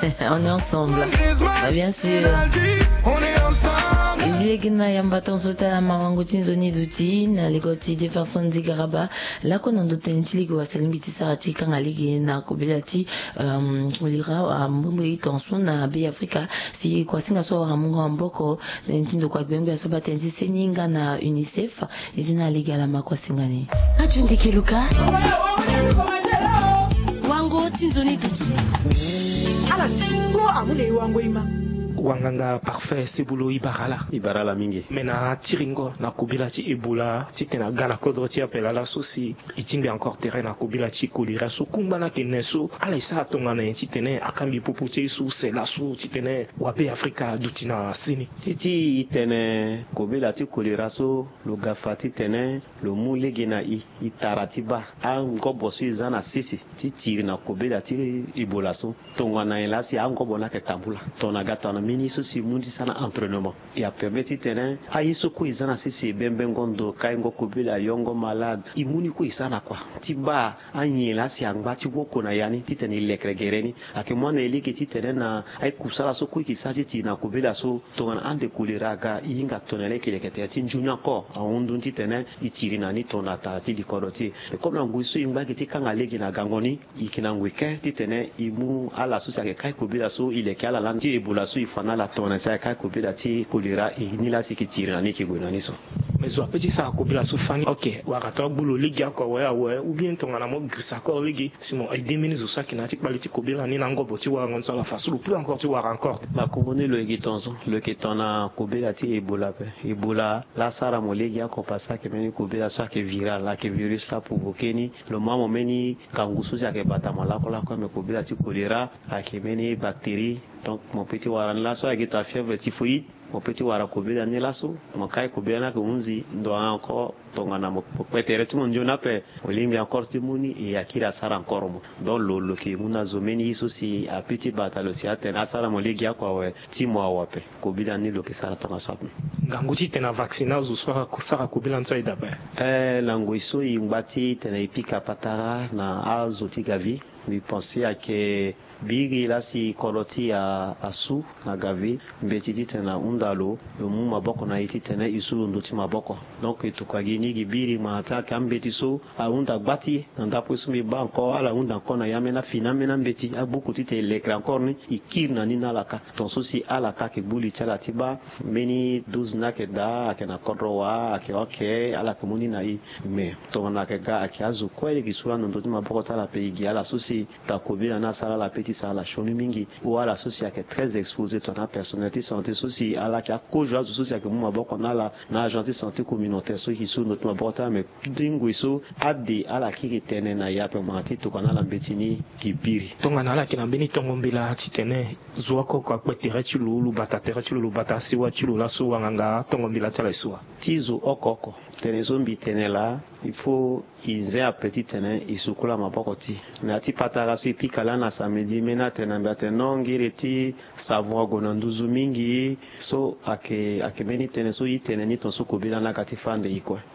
On est ensemble. Bah, bien sûr. Izilekina yambatan sota na marango tinzoni duti na ligoti Jefferson Zigaraba la konondo tenchili kwa salimbiti sarati kanga ligi na kubilati ulira mbumbu itonsu na bi Afrika si kwa singa so ramungo amboko ntindo kwa gbembe so batenzi seninga na UNICEF izina liga la makwa singani kachundi Luka wango tinzoni duti ala ko amule wango ima wanganga parfait sibulo ibarala mingi mena tiringo na kubila ti ebola ti tena gana kodro ti apela la susi itimbi encore terrain na kubila ti kolira su kumba na kenesu ala isa tonga na ti tene akambi pupu ti su se la su ti tene wabe Afrika dutina sini titi tene kubila ti kolira su lo gafa ti tene lo mulegi na itarati ba a ngobo su izana sisi ti tiri na kubila ti ebola su tonga na elasi a ngobo na ke tambula tona gata na ministre si mundi sana entraînement et a permettre tenen ayiso ko izana sisi bembengondo kaingo kubila yongo malade imuni ko isana kwa tiba anyela si angba ti woko na yani titeni lekre gereni ake mwana elike titenen na ay kusala so ko kisaji ti na kubila so tonga ande kulira ga inga tonele kelekete ti njuna ko a undu titenen itiri na ni tona ta ti likoroti comme na nguiso imba ke ti kanga legi na gangoni ikina ngweke titenen imu ala so sa ke kai kubila so ile kala lan ti ebola so fana la tona sa ka kubila ti kolera ni la sikitira na ni kigona ni so mais zo petit sa kubila so fani ok wakato bulo ligi ko wa ou bien tonga na mo grisa ko ligi simo ay demini zo sa kinati baliti kubila ni na ngobo ti wa ngon sa la fasulu plus encore ti wa encore ba kuboni lo egitonzo le ketona kubila ti ebola pe ebola la sara mo ligi ko pasa ke meni kubila so ke viral la ke virus la provokeni lo mamo meni kangusu ja ke batama la ko me kubila ti kolera ke meni bactérie donc mon petit waran la so agita fièvre typhoïde mon petit wara kubila ni laso mo kai kubila na ko unzi ndo encore tonga na mo petere ti mon jona pe olimbi encore ti muni e akira sara encore mo don lo ke muna zomeni iso si a petit batalo si atena sara mo legi akwa we ti mo awape kubila ni lo ke sara tonga so nganguti tena vaccina zo so ko sara kubila nso ida pe lango iso imbati tena ipika patara na azo ti gavi mi penser à que bigi la si koloti a su na gavi mbeti tena undalo lo mu maboko na iti tena isu ndo ti maboko donc to kwa gini gibiri ma ta kambeti so a unda gbati nda posu mi ba encore ala unda kona yamena fina mena mbeti a beaucoup ti te lekra encore ni ikir na ni na laka ton so si ala ka ke buli chala tiba meni 12 na ke da ke na kodrowa ke okay ala ke muni na i me to na ke ga ke azu ko ile kisura ndo ti maboko ta la pe igi ala so si ta kobila na sala la petite sala chonu mingi ou ala socia qui est très exposé ton personnalité santé soci ala qui a kojo socia que mo boko na la na agence santé communautaire so qui sou notre mabota mais dingo iso ade ala ki tene na ya pe mati to kana la betini kibiri tonga na la ki na beni tongo mbila titene zuwa ko ko petere ti lulu bata siwa ti lulu la so wanga tongo mbila tala suwa tizo okoko tene zombi tene la il faut ils a petit tene isukula maboko ti na ti patara so ipikala na samedi mena tena mbate nongire ti savoir gonanduzu mingi so ake meni tene so yitene ni ton so kobila na kati fande ikwe